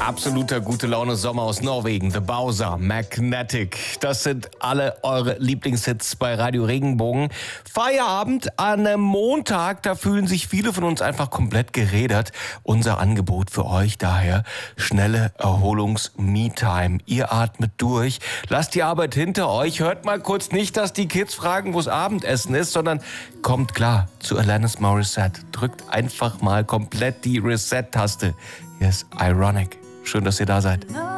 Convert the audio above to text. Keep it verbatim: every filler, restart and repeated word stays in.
Absoluter gute Laune Sommer aus Norwegen, The Bowser, Magnetic. Das sind alle eure Lieblingshits bei Radio Regenbogen. Feierabend an einem Montag, da fühlen sich viele von uns einfach komplett gerädert. Unser Angebot für euch daher, schnelle Erholungs-Me-Time. Ihr atmet durch, lasst die Arbeit hinter euch, hört mal kurz nicht, dass die Kids fragen, wo's Abendessen ist, sondern kommt klar zu Alanis Morissette. Drückt einfach mal komplett die Reset-Taste. Hier ist Ironic. Schön, dass ihr da seid.